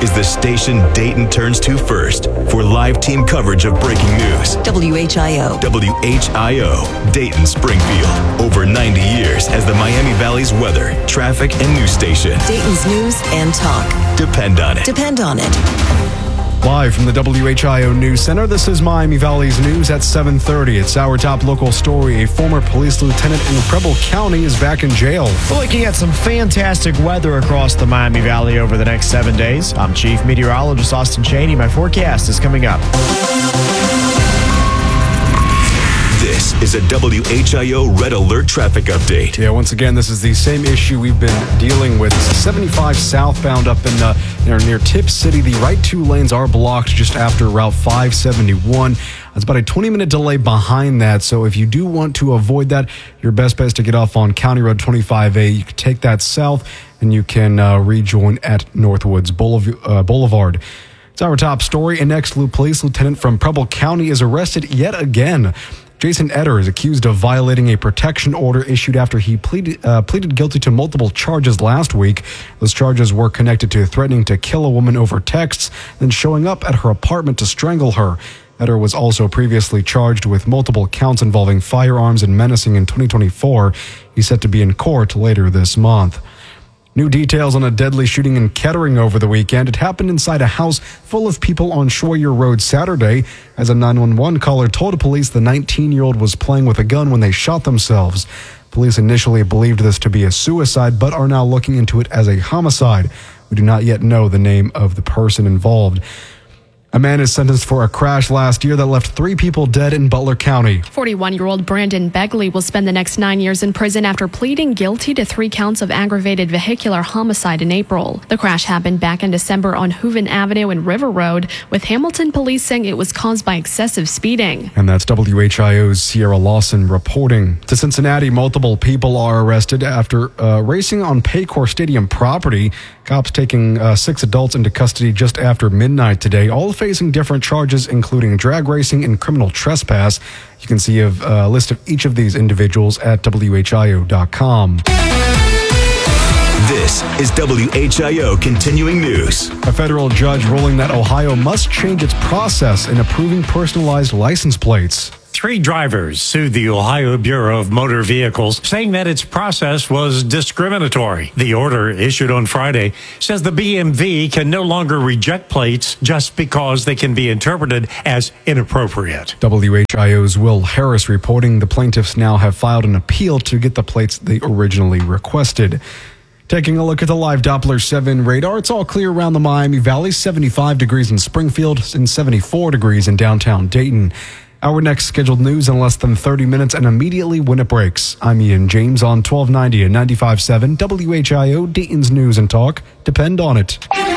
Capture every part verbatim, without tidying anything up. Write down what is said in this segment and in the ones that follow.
is the station Dayton turns to first for live team coverage of breaking news. W H I O. W H I O, Dayton Springfield. Over ninety years as the Miami Valley's weather, traffic, and news station. Dayton's news and talk. Depend on it. Depend on it. Live from the W H I O News Center, this is Miami Valley's news at seven thirty. It's our top local story. A former police lieutenant in Preble County is back in jail. We're looking at some fantastic weather across the Miami Valley over the next seven days. I'm Chief Meteorologist Austin Cheney. My forecast is coming up. This is a W H I O Red Alert traffic update. Yeah, once again, this is the same issue we've been dealing with. This is seventy-five southbound up in uh, near, near Tip City. The right two lanes are blocked just after Route five seventy-one. It's about a twenty-minute delay behind that. So if you do want to avoid that, your best bet is to get off on County Road twenty-five A. You can take that south and you can uh, rejoin at Northwoods Boulevard. Uh, Boulevard. It's our top story. An ex-police lieutenant from Preble County is arrested yet again. Jason Etter is accused of violating a protection order issued after he pleaded, uh, pleaded guilty to multiple charges last week. Those charges were connected to threatening to kill a woman over texts, then showing up at her apartment to strangle her. Etter was also previously charged with multiple counts involving firearms and menacing in twenty twenty-four. He's set to be in court later this month. New details on a deadly shooting in Kettering over the weekend. It happened inside a house full of people on Schroyer Road Saturday. As a nine one one caller told police, the nineteen-year-old was playing with a gun when they shot themselves. Police initially believed this to be a suicide, but are now looking into it as a homicide. We do not yet know the name of the person involved. A man is sentenced for a crash last year that left three people dead in Butler County. forty-one-year-old Brandon Begley will spend the next nine years in prison after pleading guilty to three counts of aggravated vehicular homicide in April. The crash happened back in December on Hooven Avenue and River Road, with Hamilton police saying it was caused by excessive speeding. And that's W H I O's Sierra Lawson reporting. To Cincinnati, multiple people are arrested after uh, racing on Paycor Stadium property. Cops taking uh, six adults into custody just after midnight today, all facing different charges, including drag racing and criminal trespass. You can see a uh, list of each of these individuals at W H I O dot com. This is W H I O Continuing News. A federal judge ruling that Ohio must change its process in approving personalized license plates. Three drivers sued the Ohio Bureau of Motor Vehicles, saying that its process was discriminatory. The order, issued on Friday, says the B M V can no longer reject plates just because they can be interpreted as inappropriate. W H I O's Will Harris reporting the plaintiffs now have filed an appeal to get the plates they originally requested. Taking a look at the live Doppler seven radar, it's all clear around the Miami Valley, seventy-five degrees in Springfield and seventy-four degrees in downtown Dayton. Our next scheduled news in less than thirty minutes and immediately when it breaks. I'm Ian James on twelve ninety and ninety-five point seven W H I O, Dayton's News and Talk. Depend on it.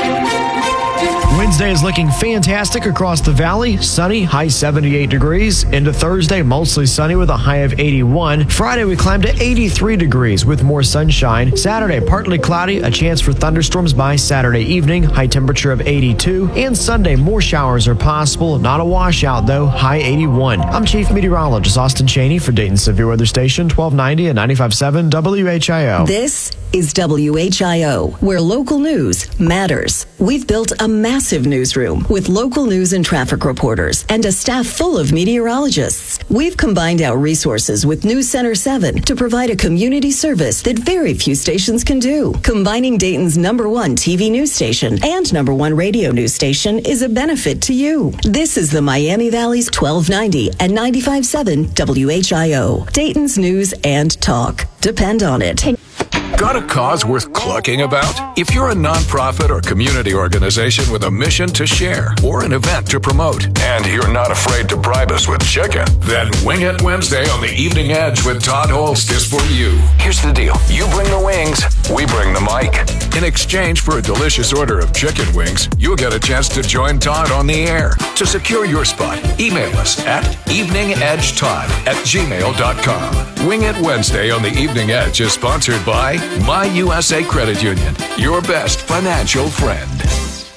Wednesday is looking fantastic across the valley. Sunny, high seventy-eight degrees. Into Thursday, mostly sunny with a high of eighty-one. Friday, we climb to eighty-three degrees with more sunshine. Saturday, partly cloudy, a chance for thunderstorms by Saturday evening, high temperature of eighty-two. And Sunday, more showers are possible. Not a washout, though, high eighty-one. I'm Chief Meteorologist Austin Cheney for Dayton Severe Weather Station, twelve ninety and ninety-five point seven W H I O. This is W H I O, where local news matters. We've built a massive newsroom with local news and traffic reporters and a staff full of meteorologists. We've combined our resources with News Center seven to provide a community service that very few stations can do. Combining Dayton's number one T V news station and number one radio news station is a benefit to you. This is the Miami Valley's twelve ninety and ninety-five point seven W H I O, Dayton's News and Talk. Depend on it. Got a cause worth clucking about? If you're a nonprofit or community organization with a mission to share or an event to promote, and you're not afraid to bribe us with chicken, then Wing It Wednesday on the Evening Edge with Todd Holst is for you. Here's the deal. You bring the wings, we bring the mic. In exchange for a delicious order of chicken wings, you'll get a chance to join Todd on the air. To secure your spot, email us at eveningedgetodd at gmail dot com. Wing It Wednesday on the Evening Edge is sponsored by My U S A Credit Union, your best financial friend.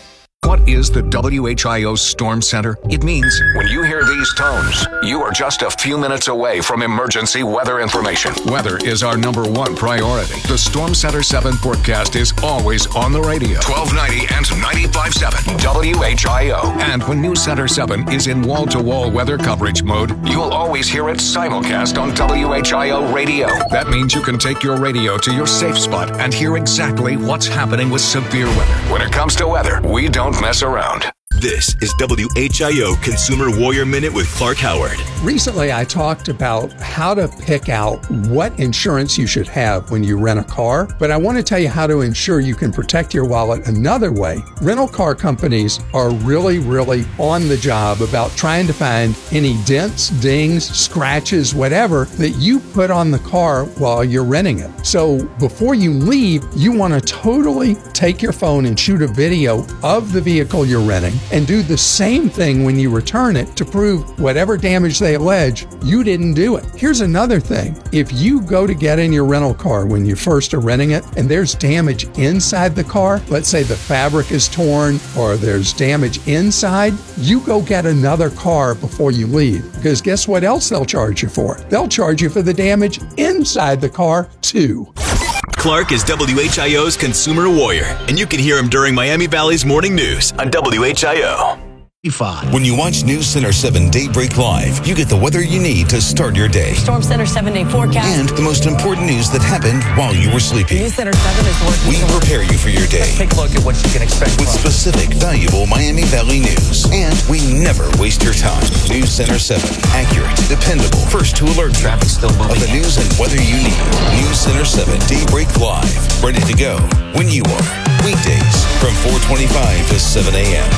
What is the W H I O Storm Center? It means when you hear these tones, you are just a few minutes away from emergency weather information. Weather is our number one priority. The Storm Center seven forecast is always on the radio. twelve ninety and ninety-five point seven W H I O. And when News Center seven is in wall-to-wall weather coverage mode, you'll always hear it simulcast on W H I O radio. That means you can take your radio to your safe spot and hear exactly what's happening with severe weather. When it comes to weather, we don't mess around. This is W H I O Consumer Warrior Minute with Clark Howard. Recently, I talked about how to pick out what insurance you should have when you rent a car, but I want to tell you how to ensure you can protect your wallet another way. Rental car companies are really, really on the job about trying to find any dents, dings, scratches, whatever that you put on the car while you're renting it. So before you leave, you want to totally take your phone and shoot a video of the vehicle you're renting and do the same thing when you return it to prove whatever damage they allege, you didn't do it. Here's another thing. If you go to get in your rental car when you first are renting it and there's damage inside the car, let's say the fabric is torn or there's damage inside, you go get another car before you leave. Because guess what else they'll charge you for? They'll charge you for the damage inside the car too. Clark is W H I O's Consumer Warrior, and you can hear him during Miami Valley's Morning News on W H I O. When you watch News Center seven Daybreak Live, you get the weather you need to start your day. Storm Center seven day forecast. And the most important news that happened while you were sleeping. News Center seven is working. We prepare you for your day. Let's take a look at what you can expect. With specific, valuable Miami Valley news. And we never waste your time. News Center seven. Accurate, dependable, first to alert. Traffic still moving. Of the news and weather you need. News Center seven Daybreak Live. Ready to go when you are. Weekdays from four twenty-five to seven a.m.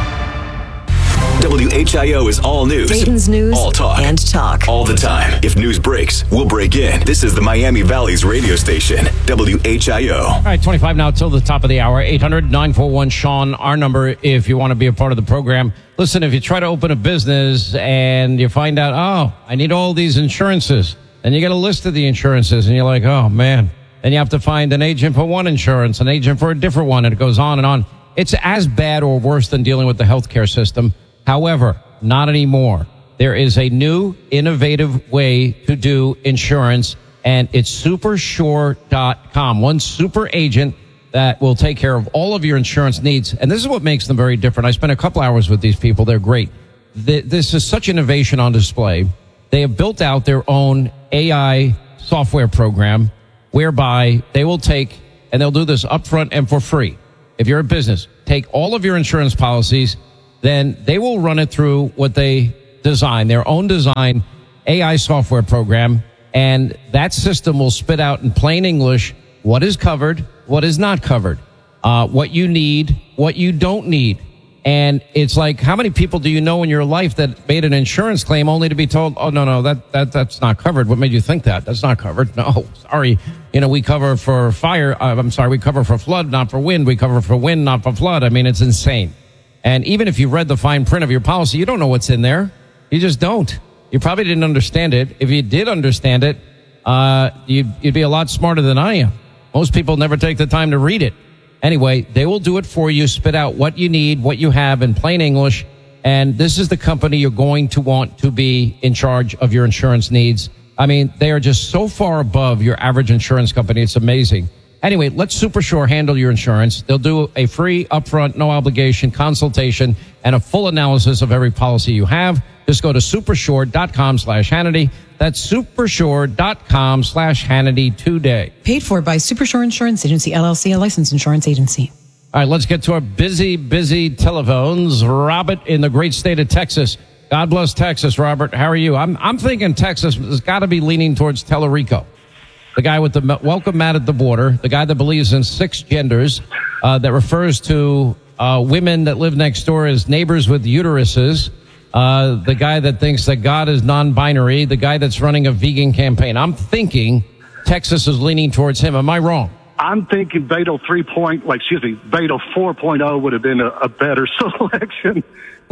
W H I O is all news. Dayton's news all talk. and talk. All the time. If news breaks, we'll break in. This is the Miami Valley's radio station, W H I O. All right, twenty-five now till the top of the hour. eight hundred nine four one Sean, our number if you want to be a part of the program. Listen, if you try to open a business and you find out, oh, I need all these insurances, and you get a list of the insurances, and you're like, oh, man. Then you have to find an agent for one insurance, an agent for a different one, and it goes on and on. It's as bad or worse than dealing with the healthcare system. However, not anymore. There is a new, innovative way to do insurance, and it's super sure dot com. One super agent that will take care of all of your insurance needs. And this is what makes them very different. I spent a couple hours with these people. They're great. This is such innovation on display. They have built out their own A I software program whereby they will take, and they'll do this upfront and for free. If you're a business, take all of your insurance policies, then they will run it through what they design, their own design A I software program, and that system will spit out in plain English what is covered, what is not covered, uh, what you need, what you don't need. And it's like, how many people do you know in your life that made an insurance claim only to be told, oh, no, no, that, that that's not covered. What made you think that? That's not covered. No, sorry. You know, we cover for fire. Uh, I'm sorry, we cover for flood, not for wind. We cover for wind, not for flood. I mean, it's insane. And even if you read the fine print of your policy, you don't know what's in there. You just don't. You probably didn't understand it. If you did understand it, uh, you'd, you'd be a lot smarter than I am. Most people never take the time to read it. Anyway, they will do it for you, spit out what you need, what you have in plain English. And this is the company you're going to want to be in charge of your insurance needs. I mean, they are just so far above your average insurance company. It's amazing. Anyway, let SuperSure handle your insurance. They'll do a free, upfront, no obligation consultation and a full analysis of every policy you have. Just go to supersure.com slash Hannity. That's supersure.com slash Hannity today. Paid for by Supersure Insurance Agency, L L C, a licensed insurance agency. All right, let's get to our busy, busy telephones. Robert in the great state of Texas. God bless Texas, Robert. How are you? I'm I'm thinking Texas has got to be leaning towards Tellerico. The guy with the welcome mat at the border, the guy that believes in six genders, uh, that refers to uh, women that live next door as neighbors with uteruses, uh, the guy that thinks that God is non-binary, the guy that's running a vegan campaign. I'm thinking Texas is leaning towards him. Am I wrong? I'm thinking Beto three point, like, excuse me, Beto four point oh would have been a, a better selection.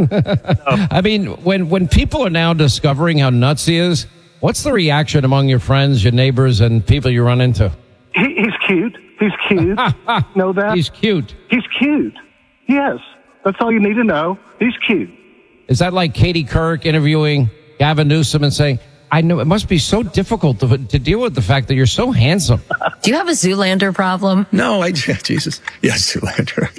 uh, I mean, when, when people are now discovering how nuts he is, what's the reaction among your friends, your neighbors, and people you run into? He, he's cute. He's cute. Know that? He's cute. He's cute. Yes. That's all you need to know. He's cute. Is that like Katie Couric interviewing Gavin Newsom and saying, I know it must be so difficult to, to deal with the fact that you're so handsome. Do you have a Zoolander problem? No, I, Jesus. Yes, Zoolander.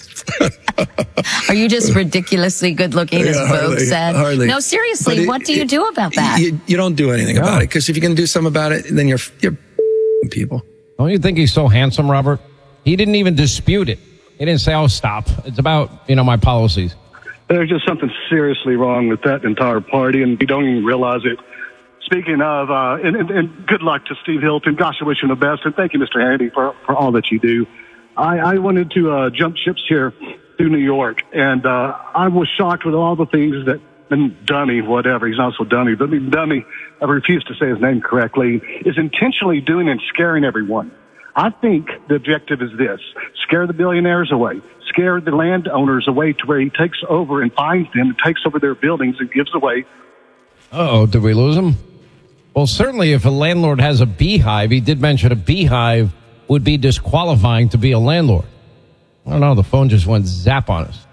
Are you just ridiculously good looking, as Yeah, Vogue hardly, said? hardly. No, seriously, But it- what do you it- do about that? You, you don't do anything about it, because if you're going to do something about it, then you're, you're people. Don't you think he's so handsome, Robert? He didn't even dispute it. He didn't say, oh, stop. It's about, you know, my policies. There's just something seriously wrong with that entire party, and you don't even realize it. Speaking of, uh, and, and, and good luck to Steve Hilton. Gosh, I wish him the best. And thank you, Mister Hannity, for, for all that you do. I, I wanted to uh, jump ships here to New York, and uh, I was shocked with all the things that and Dummy, whatever, he's not so dummy, but Dummy, I refuse to say his name correctly, is intentionally doing and scaring everyone. I think the objective is this: scare the billionaires away, scare the landowners away to where he takes over and finds them and takes over their buildings and gives away. Uh-oh, did we lose him? Well, certainly if a landlord has a beehive, he did mention a beehive would be disqualifying to be a landlord. I don't know, the phone just went zap on us.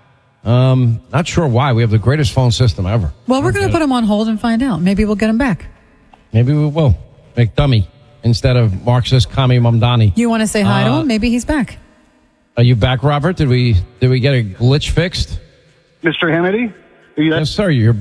Um, not sure why. We have the greatest phone system ever. Well, we're going to put him on hold and find out. Maybe we'll get him back. Maybe we will. Make Dummy instead of Marxist Kami Mamdani. You want to say hi to Uh, him? Maybe he's back. Are you back, Robert? Did we did we get a glitch fixed? Mister Hannity? Are you Yes, sir. You're.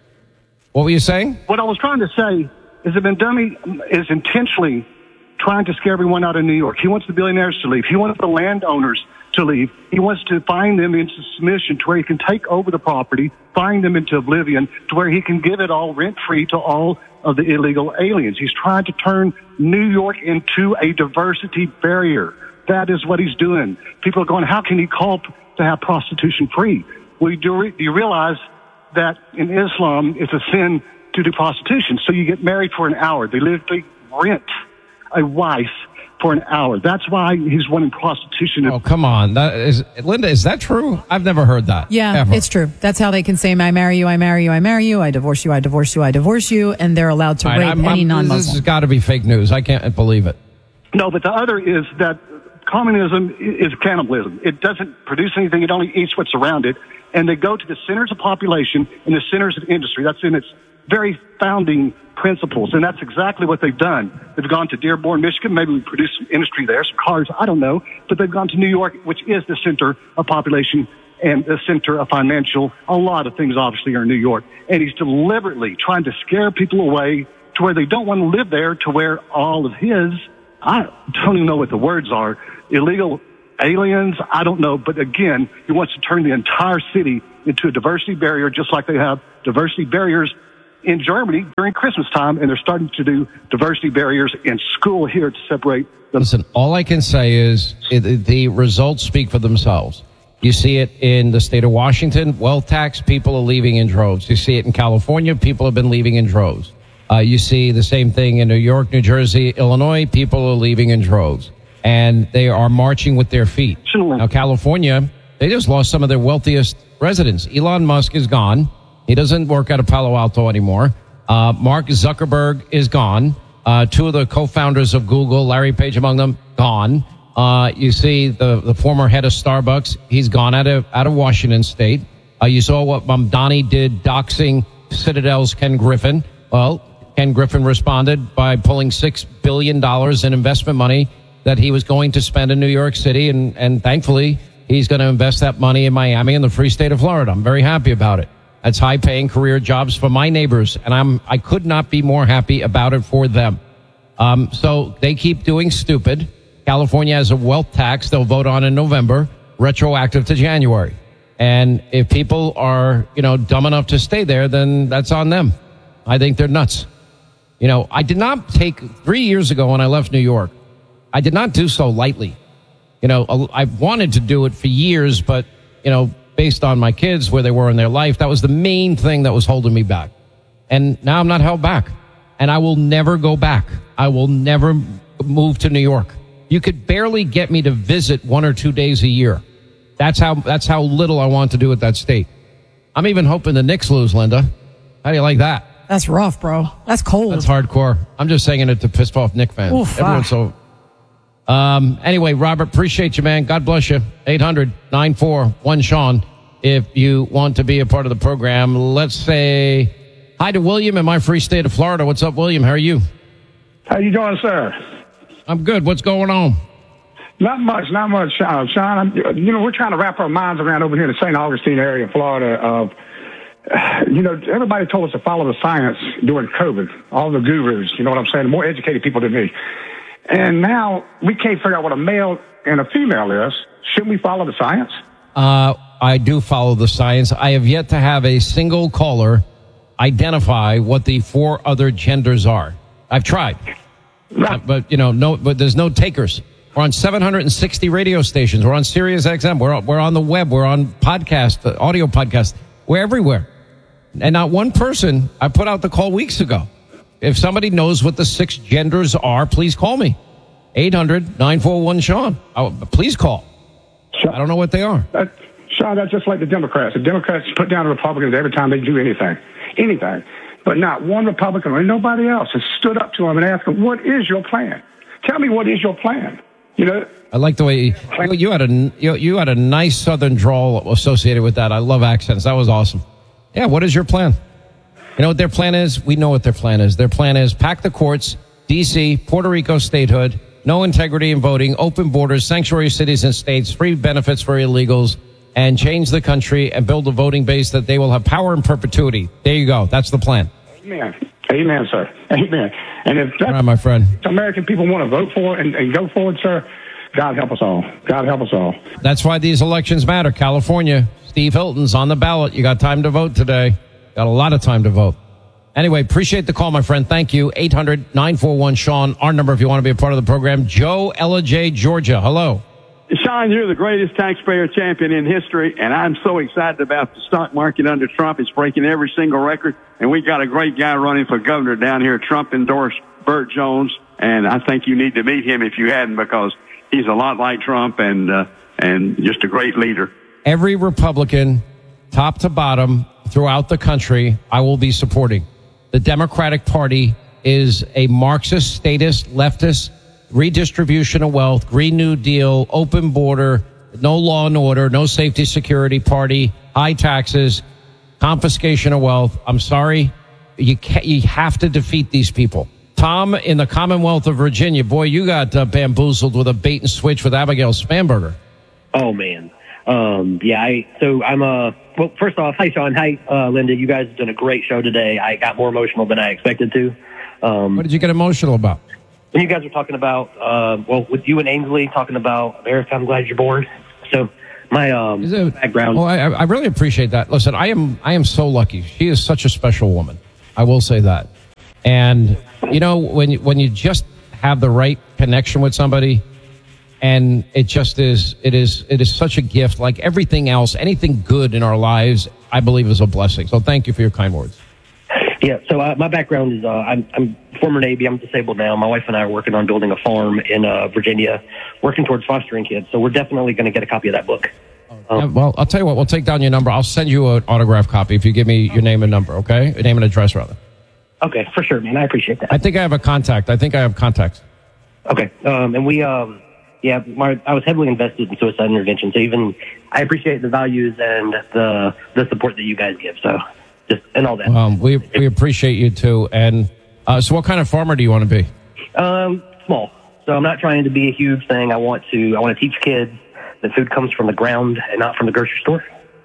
What were you saying? What I was trying to say is that Dummy is intentionally trying to scare everyone out of New York. He wants the billionaires to leave. He wants the landowners to leave. He wants to find them into submission to where he can take over the property, find them into oblivion, to where he can give it all rent-free to all of the illegal aliens. He's trying to turn New York into a diversity barrier. That is what he's doing. People are going, how can he call p- to have prostitution free? Well, do, re- do you realize that in Islam it's a sin to do prostitution? So you get married for an hour. They literally rent a wife for an hour. That's why he's wanting prostitution. Oh, come on. That is, Linda, is that true? I've never heard that. Yeah, ever. it's true. That's how they can say, I marry you, I marry you, I marry you, I divorce you, I divorce you, I divorce you, and they're allowed to All right, rape I'm- any I'm- non-Muslim. This has got to be fake news. I can't believe it. No, but the other is that communism is cannibalism. It doesn't produce anything. It only eats what's around it. And they go to the centers of population and the centers of industry. That's in its very founding principles. And that's exactly what they've done. They've gone to Dearborn, Michigan. Maybe we produce some industry there, some cars. I don't know. But they've gone to New York, which is the center of population and the center of financial. A lot of things obviously are in New York. And he's deliberately trying to scare people away to where they don't want to live there, to where all of his, I don't even know what the words are, illegal aliens, I don't know. But again, he wants to turn the entire city into a diversity barrier, just like they have diversity barriers in Germany during Christmas time, and they're starting to do diversity barriers in school here to separate them. Listen, all I can say is it, the results speak for themselves. You see it in the state of Washington, wealth tax, people are leaving in droves. You see it in California, people have been leaving in droves. Uh, you see the same thing in New York, New Jersey, Illinois, people are leaving in droves. And they are marching with their feet. Now, California, they just lost some of their wealthiest residents. Elon Musk is gone. He doesn't work out of Palo Alto anymore. Uh, Mark Zuckerberg is gone. Uh, two of the co-founders of Google, Larry Page among them, gone. Uh, you see the, the former head of Starbucks, he's gone out of, out of Washington State. Uh, you saw what Mamdani did doxing Citadel's Ken Griffin. Well, Ken Griffin responded by pulling six billion dollars in investment money that he was going to spend in New York City, and, and thankfully, he's going to invest that money in Miami and the free state of Florida. I'm very happy about it. That's high-paying career jobs for my neighbors, and I'm I could not be more happy about it for them. Um, so they keep doing stupid. California has a wealth tax they'll vote on in November, retroactive to January. And if people are, you know, dumb enough to stay there, then that's on them. I think they're nuts. You know, I did not take three years ago when I left New York. I did not do so lightly. You know, I wanted to do it for years, but, you know, based on my kids, where they were in their life, that was the main thing that was holding me back. And now I'm not held back. And I will never go back. I will never move to New York. You could barely get me to visit one or two days a year. That's how, that's how little I want to do with that state. I'm even hoping the Knicks lose, Linda. How do you like that? That's rough, bro. That's cold. That's hardcore. I'm just saying it to piss off Knicks fans. Oof, Everyone's ah. so... Um, anyway, Robert, appreciate you, man. God bless you. eight hundred nine four one Sean. if you want to be a part of the program. Let's say hi to William in my free state of Florida. What's up, William? How are you? How you doing, sir? I'm good. What's going on? Not much, not much, uh, Sean. I'm, you know, we're trying to wrap our minds around over here in the Saint Augustine area in Florida of, uh, you know, everybody told us to follow the science during COVID, all the gurus, you know what I'm saying, more educated people than me. And now we can't figure out what a male and a female is. Shouldn't we follow the science? Uh, I do follow the science. I have yet to have a single caller identify what the four other genders are. I've tried, right. uh, but you know, no, but there's no takers. We're on seven hundred sixty radio stations. We're on Sirius X M. We're we're on the web. We're on podcast, uh, audio podcast. We're everywhere, and not one person. I put out the call weeks ago. If somebody knows what the six genders are, please call me. eight hundred nine four one Sean. Oh, please call. Sean, I don't know what they are. That, Sean, that's just like the Democrats. The Democrats put down the Republicans every time they do anything, anything. But not one Republican or nobody else has stood up to them and asked them, "What is your plan? Tell me what is your plan." You know, I like the way you, you, you had a you, you had a nice Southern drawl associated with that. I love accents. That was awesome. Yeah, what is your plan? You know what their plan is? We know what their plan is. Their plan is pack the courts, D C, Puerto Rico statehood, no integrity in voting, open borders, sanctuary cities and states, free benefits for illegals, and change the country and build a voting base that they will have power in perpetuity. There you go. That's the plan. Amen. Amen, sir. Amen. And if that's all right, my friend, American people want to vote for and, and go forward, sir, God help us all. God help us all. That's why these elections matter. California, Steve Hilton's on the ballot. You got time to vote today. Got a lot of time to vote. Anyway, appreciate the call, my friend. Thank you. eight hundred nine four one Sean, our number if you want to be a part of the program. Joe, Ella J, Georgia. Hello. Sean, you're the greatest taxpayer champion in history, and I'm so excited about the stock market under Trump. It's breaking every single record, and we got a great guy running for governor down here. Trump endorsed Burt Jones, and I think you need to meet him if you hadn't, because he's a lot like Trump and uh, and just a great leader. Every Republican, top to bottom, throughout the country, I will be supporting. The Democratic Party is a Marxist, statist, leftist, redistribution of wealth, Green New Deal, open border, no law and order, no safety security party, high taxes, confiscation of wealth. I'm sorry. You can't, you have to defeat these people. Tom in the Commonwealth of Virginia. Boy, you got uh, bamboozled with a bait and switch with Abigail Spanberger. Oh, man. Um, yeah, I, so I'm, uh, well, first off, hi, Sean. Hi, uh, Linda. You guys have done a great show today. I got more emotional than I expected to. Um, what did you get emotional about? When you guys were talking about, uh, well, with you and Ainsley talking about America, I'm glad you're born. So my um, it, background. Well, I, I really appreciate that. Listen, I am I am so lucky. She is such a special woman. I will say that. And you know, when you, when you just have the right connection with somebody, and it just is, it is, it is such a gift. Like everything else, anything good in our lives, I believe is a blessing. So thank you for your kind words. Yeah, so uh, my background is uh, I'm, I'm former Navy. I'm disabled now. My wife and I are working on building a farm in uh, Virginia, working towards fostering kids. So we're definitely going to get a copy of that book. Um, yeah, well, I'll tell you what. We'll take down your number. I'll send you an autographed copy if you give me your name and number, okay? Your name and address, rather. Okay, for sure, man. I appreciate that. I think I have a contact. I think I have contacts. Okay, um, and we, um, yeah, my, I was heavily invested in suicide intervention. So even I appreciate the values and the the support that you guys give. So. Just, and all that. Um, we we appreciate you too. And uh, so, what kind of farmer do you want to be? Um, small. So I'm not trying to be a huge thing. I want to. I want to teach kids that food comes from the ground and not from the grocery store.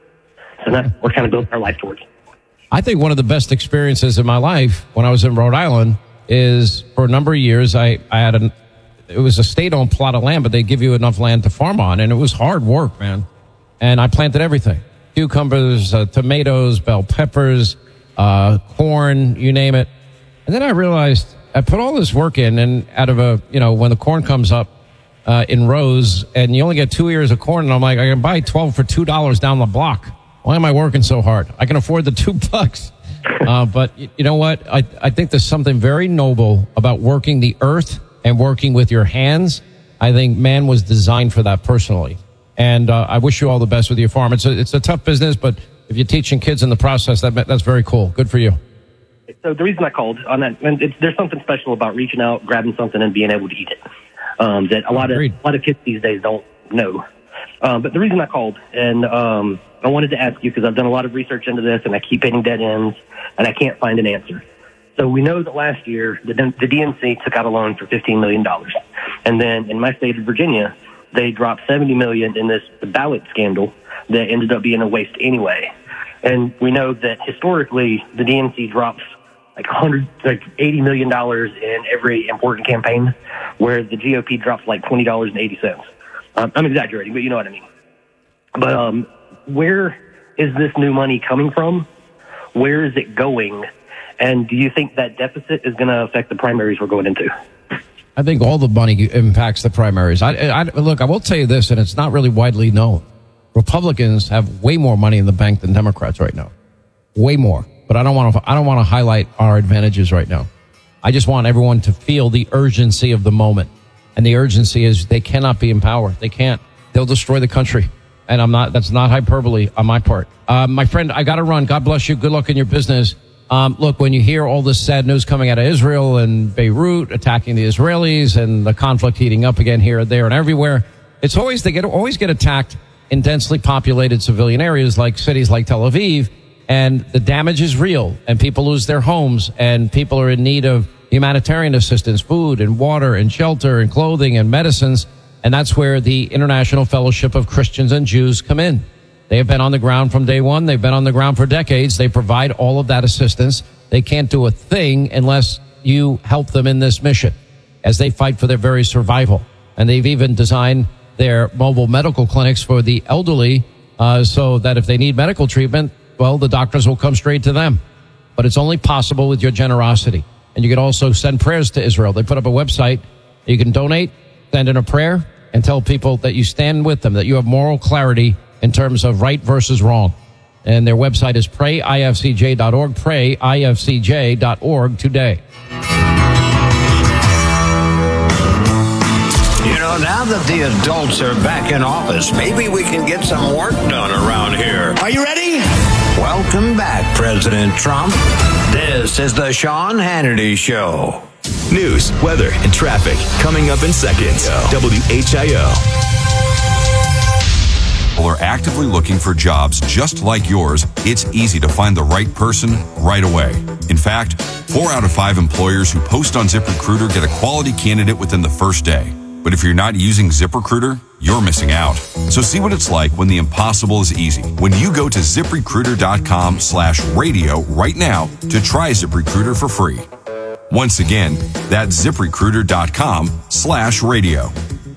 So that's what we're kind of building our life towards. I think one of the best experiences in my life when I was in Rhode Island is for a number of years. I I had an it was a state-owned plot of land, but they give you enough land to farm on, and it was hard work, man. And I planted everything. Cucumbers, uh, tomatoes, bell peppers, uh, corn, you name it. And then I realized I put all this work in, and out of a, you know, when the corn comes up uh, in rows, and you only get two ears of corn, and I'm like, I can buy twelve for two dollars down the block. Why am I working so hard? I can afford the two bucks. Uh, but you, you know what? I, I think there's something very noble about working the earth and working with your hands. I think man was designed for that personally. And uh, I wish you all the best with your farm. It's a, it's a tough business, but if you're teaching kids in the process, that that's very cool. Good for you. So the reason I called on that, and it's, there's something special about reaching out, grabbing something, and being able to eat it. Um, that a lot of a lot of kids these days don't know. Um, but the reason I called, and um, I wanted to ask you, because I've done a lot of research into this, and I keep hitting dead ends, and I can't find an answer. So we know that last year, the, the D N C took out a loan for fifteen million dollars. And then in my state of Virginia, they dropped seventy million dollars in this ballot scandal that ended up being a waste anyway. And we know that historically, the D N C drops like one hundred, like eighty million dollars in every important campaign, where the G O P drops like twenty dollars and eighty cents. Um, I'm exaggerating, but you know what I mean. But um, where is this new money coming from? Where is it going? And do you think that deficit is going to affect the primaries we're going into? I think all the money impacts the primaries. I, I, look, I will tell you this, and it's not really widely known. Republicans have way more money in the bank than Democrats right now. Way more. But I don't want to, I don't want to highlight our advantages right now. I just want everyone to feel the urgency of the moment. And the urgency is they cannot be in power. They can't. They'll destroy the country. And I'm not, that's not hyperbole on my part. Uh, my friend, I got to run. God bless you. Good luck in your business. Um, look, when you hear all this sad news coming out of Israel and Beirut attacking the Israelis and the conflict heating up again here, there, and everywhere, it's always, they get, always get attacked in densely populated civilian areas like cities like Tel Aviv. And the damage is real, and people lose their homes, and people are in need of humanitarian assistance, food and water and shelter and clothing and medicines. And that's where the International Fellowship of Christians and Jews come in. They have been on the ground from day one. They've been on the ground for decades. They provide all of that assistance. They can't do a thing unless you help them in this mission as they fight for their very survival. And they've even designed their mobile medical clinics for the elderly uh, so that if they need medical treatment, well, the doctors will come straight to them. But it's only possible with your generosity. And you can also send prayers to Israel. They put up a website. You can donate, send in a prayer, and tell people that you stand with them, that you have moral clarity in terms of right versus wrong. And their website is pray I F C J dot org, pray I F C J dot org today. You know, now that the adults are back in office, maybe we can get some work done around here. Are you ready? Welcome back, President Trump. This is the Sean Hannity Show. News, weather, and traffic coming up in seconds. W H I O. People are actively looking for jobs just like yours. It's easy to find the right person right away. In fact, four out of five employers who post on ZipRecruiter get a quality candidate within the first day. But if you're not using ZipRecruiter, you're missing out. So see what it's like when the impossible is easy. When you go to ZipRecruiter.com slash radio right now to try ZipRecruiter for free. Once again, that's ZipRecruiter.com slash radio.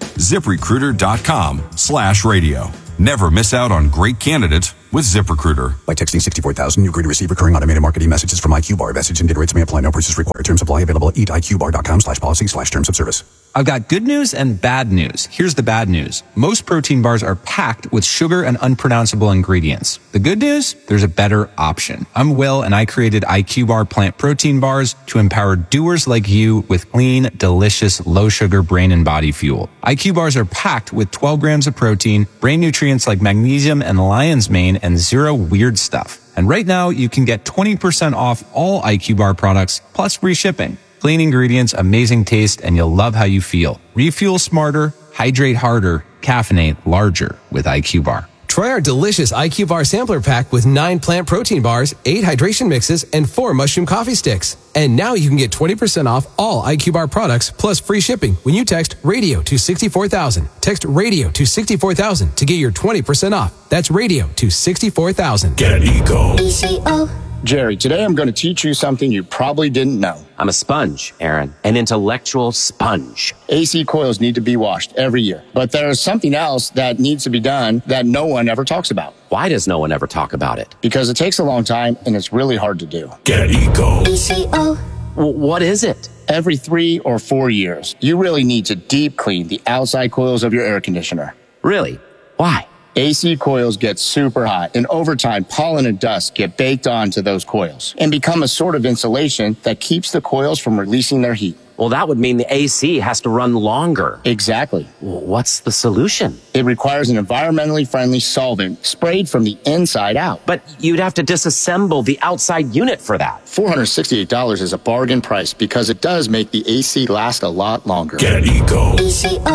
ZipRecruiter.com slash radio. Never miss out on great candidates with ZipRecruiter. By texting sixty-four thousand, you agree to receive recurring automated marketing messages from I Q Bar. Message and data rates may apply. No purchase required. Terms apply. Available at eat I Q bar dot com slash policy slash terms of service. I've got good news and bad news. Here's the bad news. Most protein bars are packed with sugar and unpronounceable ingredients. The good news? There's a better option. I'm Will, and I created I Q Bar plant protein bars to empower doers like you with clean, delicious, low-sugar brain and body fuel. I Q Bars are packed with twelve grams of protein, brain nutrients like magnesium and lion's mane, and zero weird stuff. And right now, you can get twenty percent off all I Q Bar products, plus free shipping. Clean ingredients, amazing taste, and you'll love how you feel. Refuel smarter, hydrate harder, caffeinate larger with I Q Bar. Try our delicious I Q Bar sampler pack with nine plant protein bars, eight hydration mixes, and four mushroom coffee sticks. And now you can get twenty percent off all I Q Bar products plus free shipping when you text radio to sixty-four thousand. Text radio to sixty-four thousand to get your twenty percent off. That's radio to sixty-four thousand. Get an Eco. E C O. Jerry, today I'm going to teach you something you probably didn't know. I'm a sponge, Aaron. An intellectual sponge. A C coils need to be washed every year. But there's something else that needs to be done that no one ever talks about. Why does no one ever talk about it? Because it takes a long time and it's really hard to do. Get Eco. E C O. W- what is it? Every three or four years, you really need to deep clean the outside coils of your air conditioner. Really? Why? A C coils get super hot, and over time, pollen and dust get baked onto those coils and become a sort of insulation that keeps the coils from releasing their heat. Well, that would mean the A C has to run longer. Exactly. What's the solution? It requires an environmentally friendly solvent sprayed from the inside out. But you'd have to disassemble the outside unit for that. four hundred sixty-eight dollars is a bargain price because it does make the A C last a lot longer. Get Eco. E C O.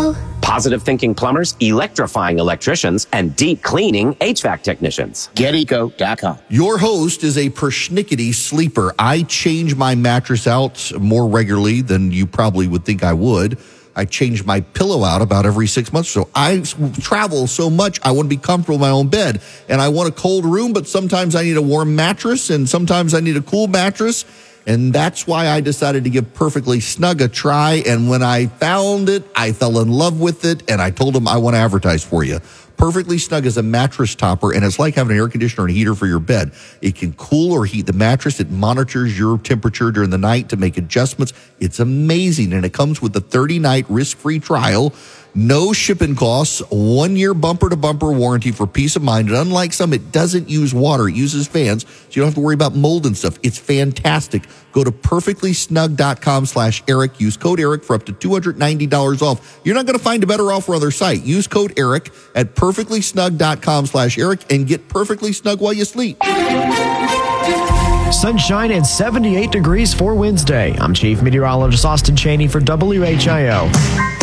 positive thinking plumbers, electrifying electricians, and deep cleaning H V A C technicians. Get eco dot com. Your host is a persnickety sleeper. I change my mattress out more regularly than you probably would think I would. I change my pillow out about every six months or so. I travel so much, I want to be comfortable in my own bed. And I want a cold room, but sometimes I need a warm mattress, and sometimes I need a cool mattress. And that's why I decided to give Perfectly Snug a try. And when I found it, I fell in love with it, and I told them I want to advertise for you. Perfectly Snug is a mattress topper, and it's like having an air conditioner and heater for your bed. It can cool or heat the mattress. It monitors your temperature during the night to make adjustments. It's amazing, and it comes with a thirty-night risk-free trial, no shipping costs, one-year bumper-to-bumper warranty for peace of mind. And unlike some, it doesn't use water. It uses fans, so you don't have to worry about mold and stuff. It's fantastic. Go to perfectly snug dot com slash Eric. Use code Eric for up to two hundred ninety dollars off. You're not going to find a better offer on their site. Use code Eric at perfectly snug dot com slash Eric and get perfectly snug while you sleep. Sunshine and seventy-eight degrees for Wednesday. I'm Chief Meteorologist Austin Cheney for W H I O.